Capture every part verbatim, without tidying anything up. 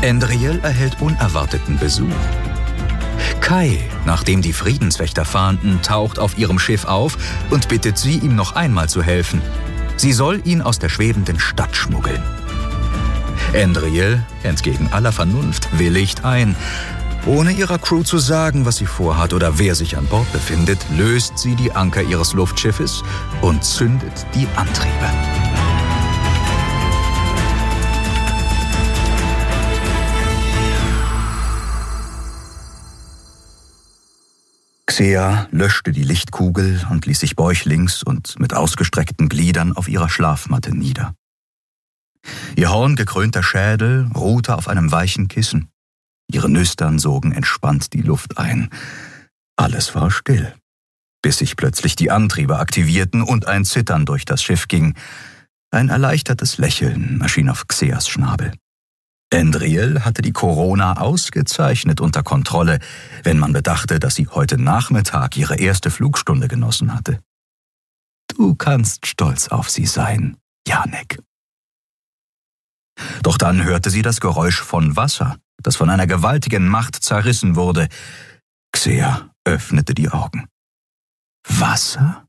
Endriel erhält unerwarteten Besuch. Kai, nachdem die Friedenswächter fahnden, taucht auf ihrem Schiff auf und bittet sie, ihm noch einmal zu helfen. Sie soll ihn aus der schwebenden Stadt schmuggeln. Endriel, entgegen aller Vernunft, willigt ein. Ohne ihrer Crew zu sagen, was sie vorhat oder wer sich an Bord befindet, löst sie die Anker ihres Luftschiffes und zündet die Antriebe. Xea löschte die Lichtkugel und ließ sich bäuchlings und mit ausgestreckten Gliedern auf ihrer Schlafmatte nieder. Ihr horngekrönter Schädel ruhte auf einem weichen Kissen. Ihre Nüstern sogen entspannt die Luft ein. Alles war still, bis sich plötzlich die Antriebe aktivierten und ein Zittern durch das Schiff ging. Ein erleichtertes Lächeln erschien auf Xeas Schnabel. Endriel hatte die Corona ausgezeichnet unter Kontrolle, wenn man bedachte, dass sie heute Nachmittag ihre erste Flugstunde genossen hatte. Du kannst stolz auf sie sein, Janek. Doch dann hörte sie das Geräusch von Wasser, das von einer gewaltigen Macht zerrissen wurde. Xea öffnete die Augen. Wasser?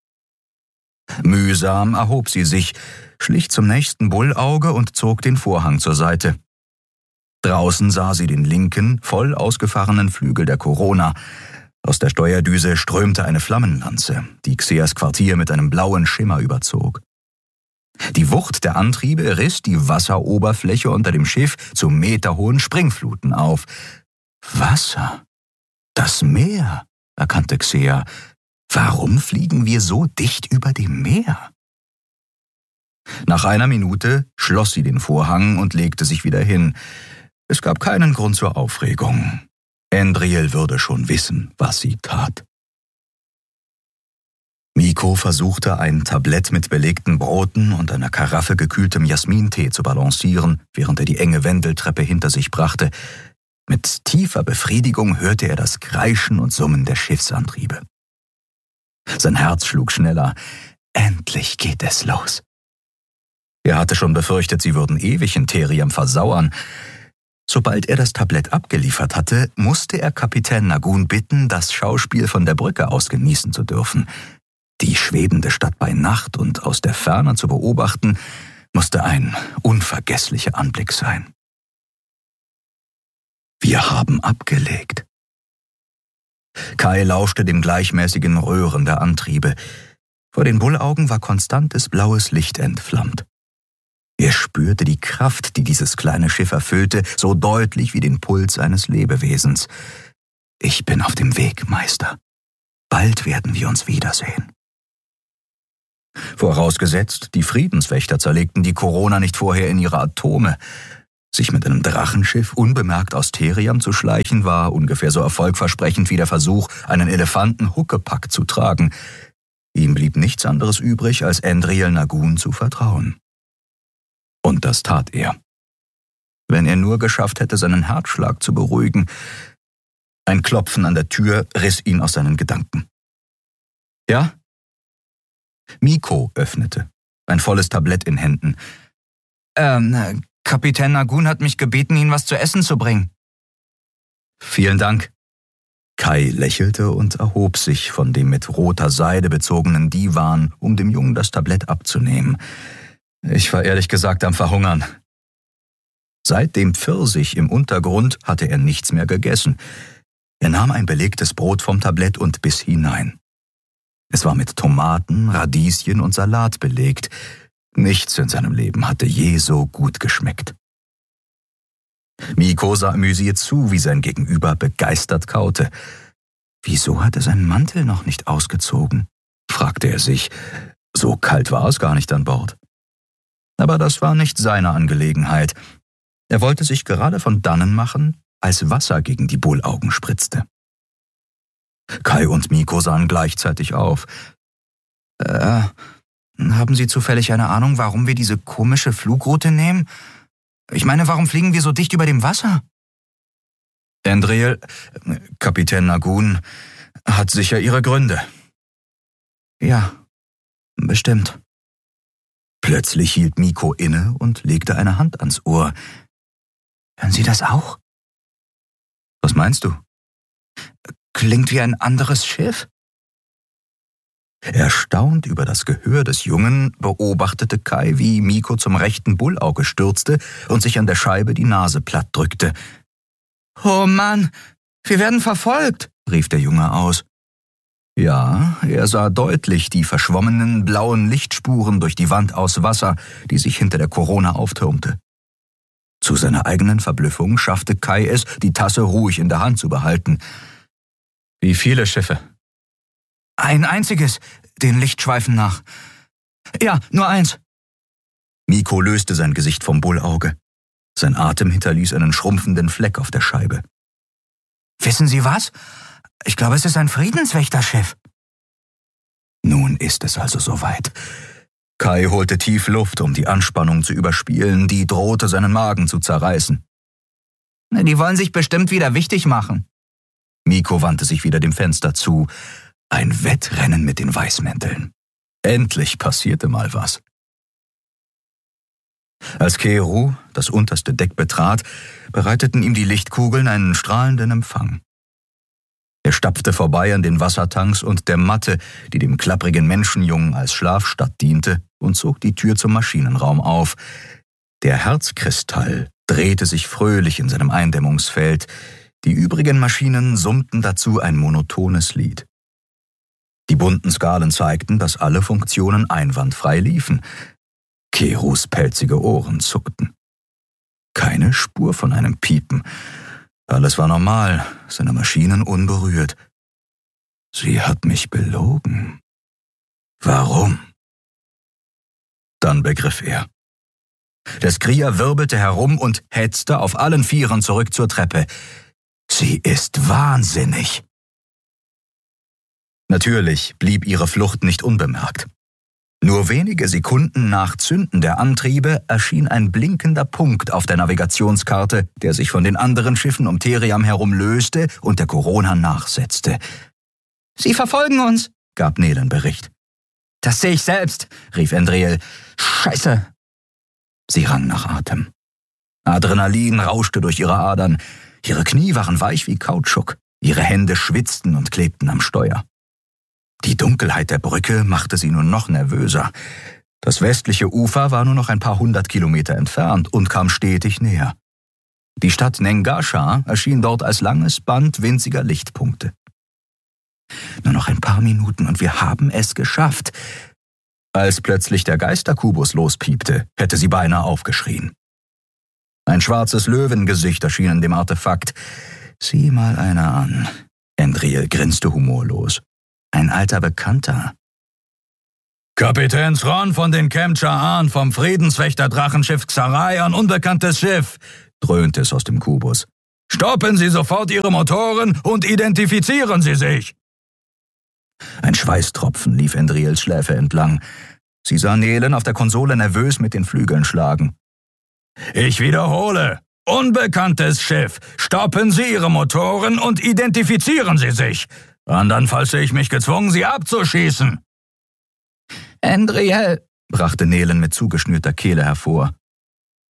Mühsam erhob sie sich, schlich zum nächsten Bullauge und zog den Vorhang zur Seite. Draußen sah sie den linken, voll ausgefahrenen Flügel der Corona. Aus der Steuerdüse strömte eine Flammenlanze, die Xeas Quartier mit einem blauen Schimmer überzog. Die Wucht der Antriebe riss die Wasseroberfläche unter dem Schiff zu meterhohen Springfluten auf. Wasser? Das Meer, erkannte Xea. Warum fliegen wir so dicht über dem Meer? Nach einer Minute schloss sie den Vorhang und legte sich wieder hin. Es gab keinen Grund zur Aufregung. Endriel würde schon wissen, was sie tat. Miko versuchte, ein Tablett mit belegten Broten und einer Karaffe gekühltem Jasmintee zu balancieren, während er die enge Wendeltreppe hinter sich brachte. Mit tiefer Befriedigung hörte er das Kreischen und Summen der Schiffsantriebe. Sein Herz schlug schneller. Endlich geht es los. Er hatte schon befürchtet, sie würden ewig in Theriam versauern. Sobald er das Tablett abgeliefert hatte, musste er Kapitän Nagun bitten, das Schauspiel von der Brücke aus genießen zu dürfen. Die schwebende Stadt bei Nacht und aus der Ferne zu beobachten, musste ein unvergesslicher Anblick sein. Wir haben abgelegt. Kai lauschte dem gleichmäßigen Röhren der Antriebe. Vor den Bullaugen war konstantes blaues Licht entflammt. Er spürte die Kraft, die dieses kleine Schiff erfüllte, so deutlich wie den Puls eines Lebewesens. Ich bin auf dem Weg, Meister. Bald werden wir uns wiedersehen. Vorausgesetzt, die Friedenswächter zerlegten die Corona nicht vorher in ihre Atome. Sich mit einem Drachenschiff unbemerkt aus Theriam zu schleichen, war ungefähr so erfolgversprechend wie der Versuch, einen Elefanten Huckepack zu tragen. Ihm blieb nichts anderes übrig, als Endriel Nagun zu vertrauen. Und das tat er. Wenn er nur geschafft hätte, seinen Herzschlag zu beruhigen. Ein Klopfen an der Tür riss ihn aus seinen Gedanken. Ja? Miko öffnete, ein volles Tablett in Händen. Ähm, Kapitän Nagun hat mich gebeten, Ihnen was zu essen zu bringen. Vielen Dank. Kai lächelte und erhob sich von dem mit roter Seide bezogenen Divan, um dem Jungen das Tablett abzunehmen. Ich war ehrlich gesagt am Verhungern. Seit dem Pfirsich im Untergrund hatte er nichts mehr gegessen. Er nahm ein belegtes Brot vom Tablett und biss hinein. Es war mit Tomaten, Radieschen und Salat belegt. Nichts in seinem Leben hatte je so gut geschmeckt. Miko sah amüsiert zu, wie sein Gegenüber begeistert kaute. Wieso hat er seinen Mantel noch nicht ausgezogen? Fragte er sich. So kalt war es gar nicht an Bord. Aber das war nicht seine Angelegenheit. Er wollte sich gerade von dannen machen, als Wasser gegen die Bullaugen spritzte. Kai und Miko sahen gleichzeitig auf. Äh, haben Sie zufällig eine Ahnung, warum wir diese komische Flugroute nehmen? Ich meine, warum fliegen wir so dicht über dem Wasser? Endriel, Kapitän Nagun, hat sicher ihre Gründe. Ja, bestimmt. Plötzlich hielt Miko inne und legte eine Hand ans Ohr. Hören Sie das auch? Was meinst du? Klingt wie ein anderes Schiff. Erstaunt über das Gehör des Jungen beobachtete Kai, wie Mikko zum rechten Bullauge stürzte und sich an der Scheibe die Nase platt drückte. »Oh Mann, wir werden verfolgt«, rief der Junge aus. Ja, er sah deutlich die verschwommenen blauen Lichtspuren durch die Wand aus Wasser, die sich hinter der Korona auftürmte. Zu seiner eigenen Verblüffung schaffte Kai es, die Tasse ruhig in der Hand zu behalten. »Wie viele Schiffe?« »Ein einziges, den Lichtschweifen nach. Ja, nur eins.« Mikko löste sein Gesicht vom Bullauge. Sein Atem hinterließ einen schrumpfenden Fleck auf der Scheibe. »Wissen Sie was? Ich glaube, es ist ein Friedenswächterschiff.« Nun ist es also soweit. Kai holte tief Luft, um die Anspannung zu überspielen, die drohte, seinen Magen zu zerreißen. »Die wollen sich bestimmt wieder wichtig machen.« Mikko wandte sich wieder dem Fenster zu. Ein Wettrennen mit den Weißmänteln. Endlich passierte mal was. Als Keru das unterste Deck betrat, bereiteten ihm die Lichtkugeln einen strahlenden Empfang. Er stapfte vorbei an den Wassertanks und der Matte, die dem klapprigen Menschenjungen als Schlafstatt diente, und zog die Tür zum Maschinenraum auf. Der Herzkristall drehte sich fröhlich in seinem Eindämmungsfeld. Die übrigen Maschinen summten dazu ein monotones Lied. Die bunten Skalen zeigten, dass alle Funktionen einwandfrei liefen. Kerus pelzige Ohren zuckten. Keine Spur von einem Piepen. Alles war normal, seine Maschinen unberührt. Sie hat mich belogen. Warum? Dann begriff er. Der Skrier wirbelte herum und hetzte auf allen Vieren zurück zur Treppe. Sie ist wahnsinnig. Natürlich blieb ihre Flucht nicht unbemerkt. Nur wenige Sekunden nach Zünden der Antriebe erschien ein blinkender Punkt auf der Navigationskarte, der sich von den anderen Schiffen um Theriam herum löste und der Korona nachsetzte. »Sie verfolgen uns«, gab Nelen Bericht. »Das sehe ich selbst«, rief Endriel. »Scheiße!« Sie rang nach Atem. Adrenalin rauschte durch ihre Adern. Ihre Knie waren weich wie Kautschuk. Ihre Hände schwitzten und klebten am Steuer. Die Dunkelheit der Brücke machte sie nur noch nervöser. Das westliche Ufer war nur noch ein paar hundert Kilometer entfernt und kam stetig näher. Die Stadt Nengasha erschien dort als langes Band winziger Lichtpunkte. Nur noch ein paar Minuten und wir haben es geschafft. Als plötzlich der Geisterkubus lospiepte, hätte sie beinahe aufgeschrien. Ein schwarzes Löwengesicht erschien in dem Artefakt. Sieh mal einer an. Endriel grinste humorlos. Ein alter Bekannter. »Kapitän Thrawn von den Kemcha-Ahn vom Friedenswächter-Drachenschiff Xarai, ein unbekanntes Schiff«, dröhnte es aus dem Kubus. »Stoppen Sie sofort Ihre Motoren und identifizieren Sie sich!« Ein Schweißtropfen lief Endriels Schläfe entlang. Sie sah Nelen auf der Konsole nervös mit den Flügeln schlagen. »Ich wiederhole, unbekanntes Schiff. Stoppen Sie Ihre Motoren und identifizieren Sie sich. Andernfalls sehe ich mich gezwungen, Sie abzuschießen.« »Endriel«, brachte Nelen mit zugeschnürter Kehle hervor.